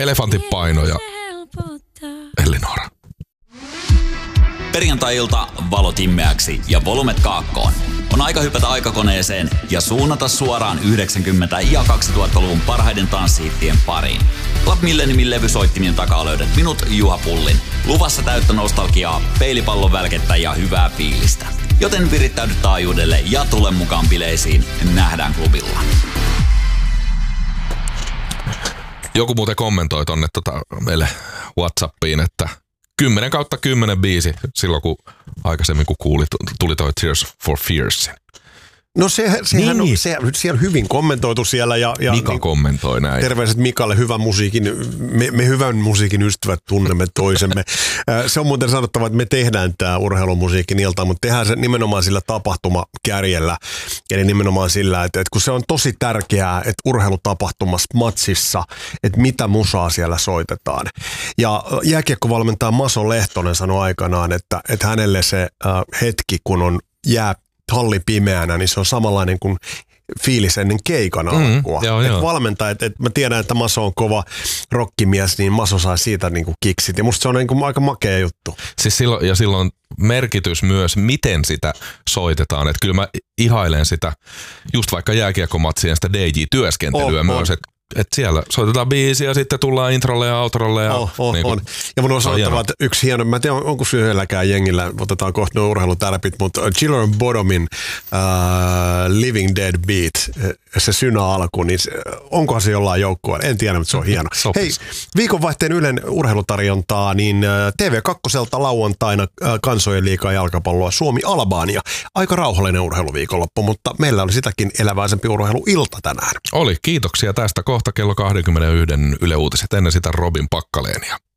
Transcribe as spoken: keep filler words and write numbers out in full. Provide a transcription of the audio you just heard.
Elefantin paino ja Elinora. Perjantai-ilta valot immeäksi ja volumet kaakkoon. On aika hypätä aikakoneeseen ja suunnata suoraan yhdeksänkymmentä- ja kaksituhattaluvun parhaiden tanssihittien pariin. Club Milleniumin levysoittimien takaa löydät minut, Juha Pullin. Luvassa täyttä nostalgiaa, peilipallon välkettä ja hyvää fiilistä. Joten virittäydy taajuudelle ja tule mukaan bileisiin. Nähdään klubilla. Joku muuten kommentoi tonne tota meille WhatsAppiin, että kymmenen kautta kymmenen biisi silloin, kun aikaisemmin kun kuulit, tuli toi Tears for Fearsin. No se, sehän niin. on se, siellä hyvin kommentoitu siellä. Ja, ja Mika niin, kommentoi näin. Terveiset Mikalle, hyvän musiikin, me, me hyvän musiikin ystävät tunnemme toisemme. Se on muuten sanottava, että me tehdään tämä urheilumusiikin ilta, mutta tehdään se nimenomaan sillä tapahtumakärjellä. Eli nimenomaan sillä, että, että kun se on tosi tärkeää, että urheilutapahtumassa, matsissa, että mitä musaa siellä soitetaan. Ja jääkiekkovalmentaja Maso Lehtonen sanoi aikanaan, että, että hänelle se äh, hetki, kun on jää halli pimeänä, niin se on samanlainen kuin fiilis ennen keikan alkua. Mm, joo, et joo. Valmentajat, et mä tiedän, että Maso on kova rockimies, niin Maso saa siitä niinku kiksit. Ja musta se on niinku aika makea juttu. Siis silloin, ja silloin merkitys myös, miten sitä soitetaan. Että kyllä mä ihailen sitä, just vaikka jääkiekkomatsien sitä D J-työskentelyä oh, myös, että et siellä soitetaan biisiä ja sitten tullaan introlle ja outrolle. Ja, oh, oh, niin kun, on. Ja mun on sanottava, että yksi hieno, mä en tiedä onko se yhdelläkään jengillä, otetaan kohta nuo urheilutärpit, mutta Chiller Bottomin uh, Living Dead Beat, se synä alku, niin se, onkohan se jollain joukkueella? En tiedä, mutta se on hieno. Hei, viikonvaihteen Ylen urheilutarjontaa, niin T V kaksi lauantaina kansojen liigaa jalkapalloa Suomi-Albania. Aika rauhallinen urheiluviikonloppu, mutta meillä oli sitäkin eläväisempi urheiluilta tänään. Oli, kiitoksia tästä. Kohta kello kaksikymmentäyksi Yle Uutiset, ennen sitä Robin Pakkaleenia.